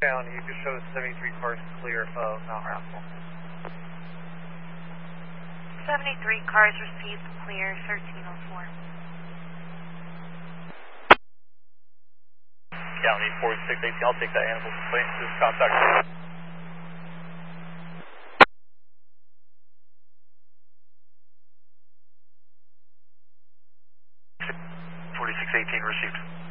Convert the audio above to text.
Down, you can show 73 cars clear of Mount Raffle. 73 cars received clear, 1304. County 4680, I'll take that animal complaint. Just contact. 4618 received.